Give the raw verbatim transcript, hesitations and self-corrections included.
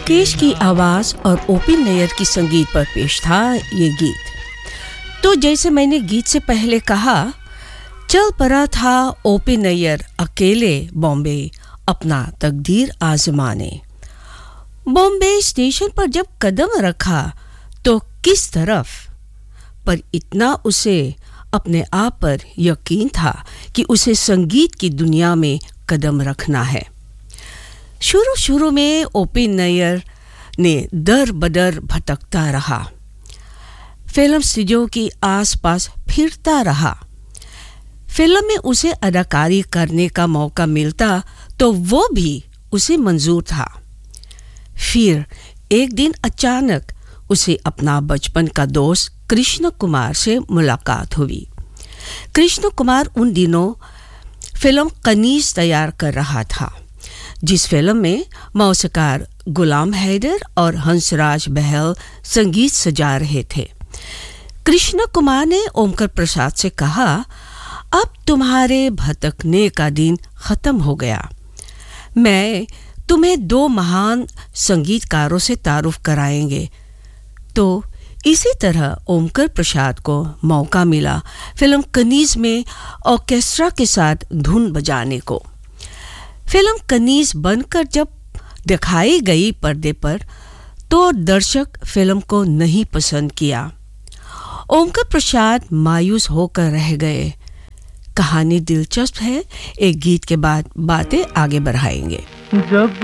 मुकेश की आवाज़ और ओपी नैयर की संगीत पर पेश था ये गीत। तो जैसे मैंने गीत से पहले कहा, चल पड़ा था ओपी नैयर अकेले बॉम्बे अपना तकदीर आजमाने। बॉम्बे स्टेशन पर जब कदम रखा तो किस तरफ, पर इतना उसे अपने आप पर यकीन था कि उसे संगीत की दुनिया में कदम रखना है। शुरू शुरू में ओपी नैयर ने दर बदर भटकता रहा, फिल्म स्टूडियो के आसपास फिरता रहा। फिल्म में उसे अदाकारी करने का मौका मिलता तो वो भी उसे मंजूर था। फिर एक दिन अचानक उसे अपना बचपन का दोस्त कृष्ण कुमार से मुलाकात हुई। कृष्ण कुमार उन दिनों फिल्म कनीज तैयार कर रहा था, जिस फिल्म में मौसीकार गुलाम हैदर और हंसराज बहल संगीत सजा रहे थे। कृष्ण कुमार ने ओमकर प्रसाद से कहा, अब तुम्हारे भटकने का दिन खत्म हो गया, मैं तुम्हें दो महान संगीतकारों से तारुफ कराएंगे। तो इसी तरह ओमकर प्रसाद को मौका मिला फिल्म कनीज में ऑर्केस्ट्रा के साथ धुन बजाने को। फिल्म कनीज बनकर जब दिखाई गई पर्दे पर तो दर्शक फिल्म को नहीं पसंद किया। ओमकर प्रसाद मायूस होकर रह गए। कहानी दिलचस्प है, एक गीत के बाद बातें आगे बढ़ाएंगे। जब